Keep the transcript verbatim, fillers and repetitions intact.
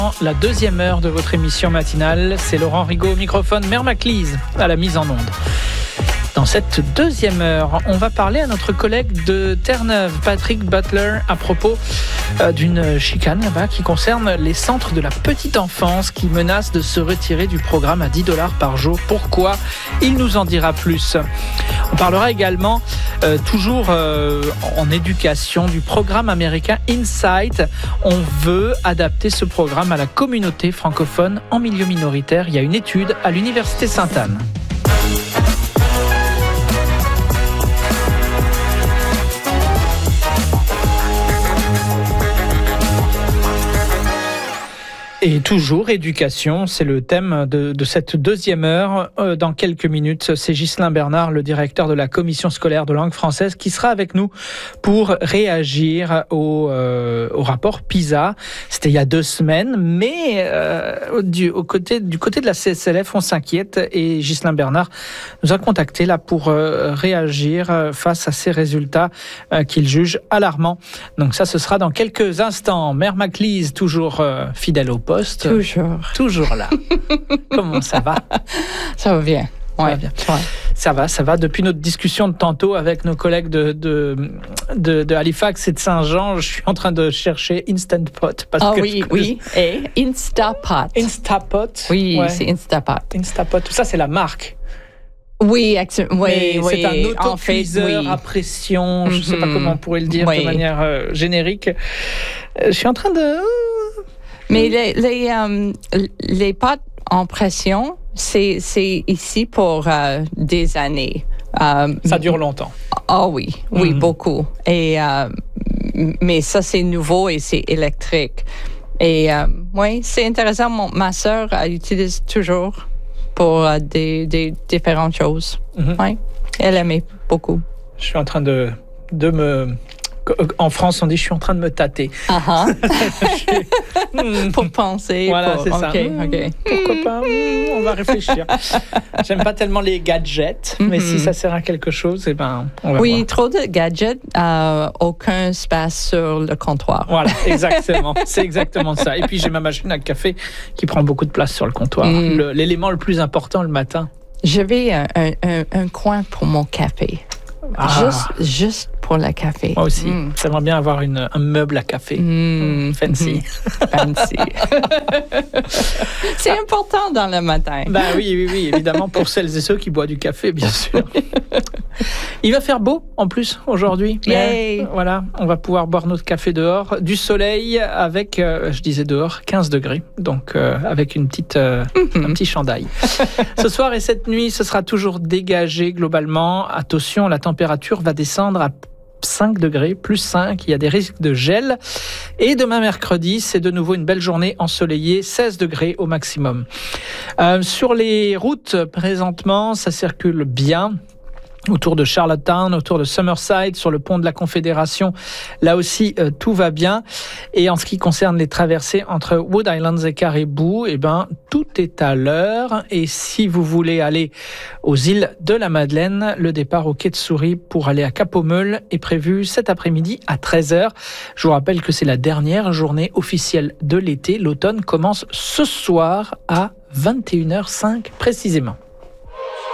La deuxième heure de votre émission matinale, c'est Laurent Rigaud au microphone, Mère Maclise à la mise en onde. Dans cette deuxième heure, on va parler à notre collègue de Terre-Neuve, Patrick Butler, à propos euh, d'une chicane là-bas qui concerne les centres de la petite enfance qui menacent de se retirer du programme à dix dollars par jour. Pourquoi ? Il nous en dira plus. On parlera également, euh, toujours euh, en éducation, du programme américain Insight. On veut adapter ce programme à la communauté francophone en milieu minoritaire. Il y a une étude à l'Université Sainte-Anne. Et toujours éducation, c'est le thème de, de cette deuxième heure. Euh, dans quelques minutes, c'est Ghislain Bernard, le directeur de la commission scolaire de langue française, qui sera avec nous pour réagir au, euh, au rapport PISA. C'était il y a deux semaines, mais euh, du, au côté, du côté de la C S L F, on s'inquiète et Ghislain Bernard nous a contactés là pour euh, réagir face à ces résultats euh, qu'il juge alarmants. Donc ça, ce sera dans quelques instants. Mère Maclise, toujours euh, fidèle au poste. Toujours. Toujours là. Comment ça va ? Ça va bien. Ça ouais. va bien. Ouais. Ça va, ça va. Depuis notre discussion de tantôt avec nos collègues de, de, de, de Halifax et de Saint-Jean, je suis en train de chercher Instant Pot. Parce Ah que oui, oui. Et Instapot. Instapot. Oui, ouais. c'est Instapot. Instapot. Tout ça, c'est la marque. Oui, actu- oui, Mais oui. c'est un autocuiseur en fait, oui. à pression. Je ne sais pas Mm-hmm. comment on pourrait le dire oui. de manière euh, générique. Euh, je suis en train de... Mais les, les, euh, les pâtes en pression, c'est, c'est ici pour euh, des années. Euh, Ça dure longtemps. Ah oui, oui, Mm-hmm. beaucoup. Et, euh, mais ça, c'est nouveau et c'est électrique. Et euh, oui, c'est intéressant. Mon, ma sœur elle utilise toujours pour euh, des, des différentes choses. Mm-hmm. Oui, elle aimait beaucoup. Je suis en train de, de me... En France, on dit « je suis en train de me tâter ». Uh-huh. Hmm. Pour penser. Voilà, pour... c'est ça. Okay, Mmh, okay. Pourquoi pas mmh, on va réfléchir. J'aime pas tellement les gadgets, mm-hmm. mais si ça sert à quelque chose, eh ben, on va oui, voir. trop de gadgets, euh, aucun espace sur le comptoir. Voilà, exactement. C'est exactement ça. Et puis, j'ai ma machine à café qui prend beaucoup de place sur le comptoir. Mm. Le, l'élément le plus important le matin. J'avais un, un, un, un coin pour mon café. Ah. Juste, juste pour le café. Moi aussi. Mm. J'aimerais bien avoir une, un meuble à café. Mm. Fancy. Fancy. C'est important dans le matin. Ben oui, oui, oui, évidemment, pour celles et ceux qui boivent du café, bien sûr. Il va faire beau, en plus, aujourd'hui. Yay. Voilà, on va pouvoir boire notre café dehors. Du soleil avec, euh, je disais dehors, quinze degrés. Donc, euh, avec une petite, euh, mm-hmm. un petit chandail. Ce soir et cette nuit, ce sera toujours dégagé globalement. Attention, la température va descendre à cinq degrés, plus cinq, il y a des risques de gel. Et demain mercredi, c'est de nouveau une belle journée ensoleillée, seize degrés au maximum. Euh, sur les routes, présentement, ça circule bien. Autour de Charlottetown, autour de Summerside, sur le pont de la Confédération. Là aussi, euh, tout va bien. Et en ce qui concerne les traversées entre Wood Islands et Caribou, eh ben, tout est à l'heure. Et si vous voulez aller aux îles de la Madeleine, le départ au quai de Souris pour aller à Cap-aux-Meules est prévu cet après-midi à treize heures. Je vous rappelle que c'est la dernière journée officielle de l'été. L'automne commence ce soir à vingt et une heures cinq précisément.